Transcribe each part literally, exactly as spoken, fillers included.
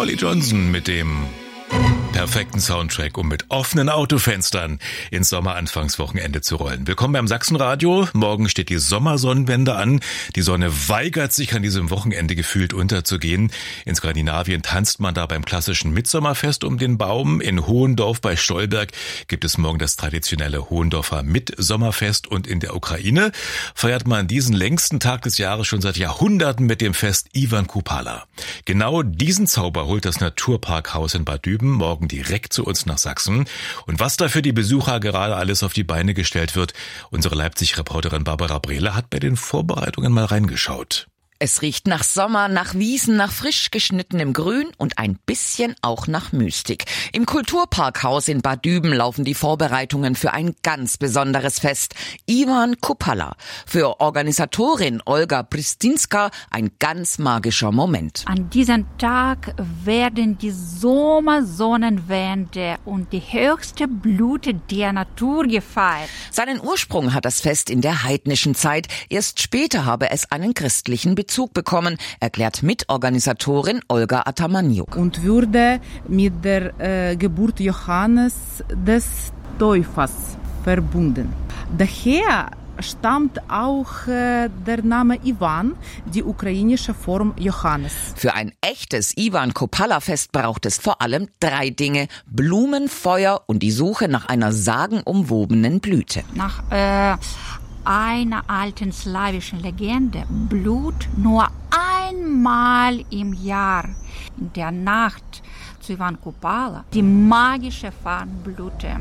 Holly Johnson mit dem perfekten Soundtrack, um mit offenen Autofenstern ins Sommeranfangswochenende zu rollen. Willkommen beim Sachsenradio. Morgen steht die Sommersonnenwende an. Die Sonne weigert sich an diesem Wochenende gefühlt unterzugehen. In Skandinavien tanzt man da beim klassischen Mitsommerfest um den Baum. In Hohendorf bei Stolberg gibt es morgen das traditionelle Hohendorfer Mitsommerfest. Und in der Ukraine feiert man diesen längsten Tag des Jahres schon seit Jahrhunderten mit dem Fest Iwan Kupala. Genau diesen Zauber holt das Naturparkhaus in Bad Düben morgen direkt zu uns nach Sachsen. Und was da für die Besucher gerade alles auf die Beine gestellt wird, unsere Leipzig-Reporterin Barbara Brehler hat bei den Vorbereitungen mal reingeschaut. Es riecht nach Sommer, nach Wiesen, nach frisch geschnittenem Grün und ein bisschen auch nach Mystik. Im Kulturparkhaus in Bad Düben laufen die Vorbereitungen für ein ganz besonderes Fest. Iwan Kupala. Für Organisatorin Olga Pristinska ein ganz magischer Moment. An diesem Tag werden die Sommersonnenwende und die höchste Blüte der Natur gefeiert. Seinen Ursprung hat das Fest in der heidnischen Zeit. Erst später habe es einen christlichen Bezug bekommen, erklärt Mitorganisatorin Olga Atamaniuk. Und wurde mit der äh, Geburt Johannes des Täufers verbunden. Daher stammt auch äh, der Name Iwan, die ukrainische Form Johannes. Für ein echtes Iwan Kupala-Fest braucht es vor allem drei Dinge: Blumen, Feuer und die Suche nach einer sagenumwobenen Blüte. Nach äh einer alten slawischen Legende blüht nur einmal im Jahr, in der Nacht zu Iwan Kupala, die magische Farnblüte.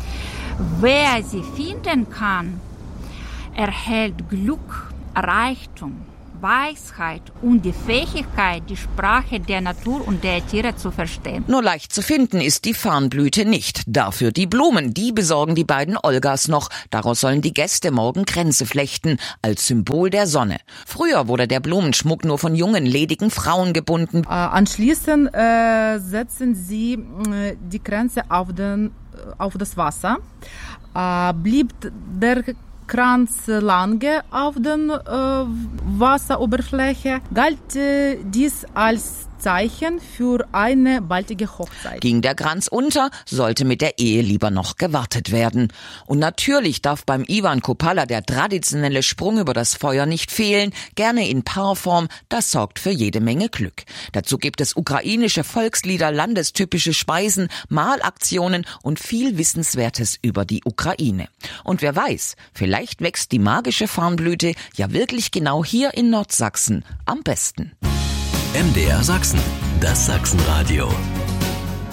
Wer sie finden kann, erhält Glück, Reichtum, Weisheit und die Fähigkeit, die Sprache der Natur und der Tiere zu verstehen. Nur leicht zu finden ist die Farnblüte nicht. Dafür die Blumen, die besorgen die beiden Olgas noch. Daraus sollen die Gäste morgen Kränze flechten, als Symbol der Sonne. Früher wurde der Blumenschmuck nur von jungen, ledigen Frauen gebunden. Äh, anschließend äh, setzen sie äh, die Kränze auf, den, auf das Wasser. Äh, blieb der Kranz lange auf der äh, Wasseroberfläche, galt äh, dies als Zeichen für eine baldige Hochzeit. Ging der Kranz unter, sollte mit der Ehe lieber noch gewartet werden. Und natürlich darf beim Iwan Kupala der traditionelle Sprung über das Feuer nicht fehlen, gerne in Paarform, das sorgt für jede Menge Glück. Dazu gibt es ukrainische Volkslieder, landestypische Speisen, Malaktionen und viel Wissenswertes über die Ukraine. Und wer weiß, vielleicht wächst die magische Farnblüte ja wirklich genau hier in Nordsachsen am besten. M D R Sachsen, das Sachsenradio.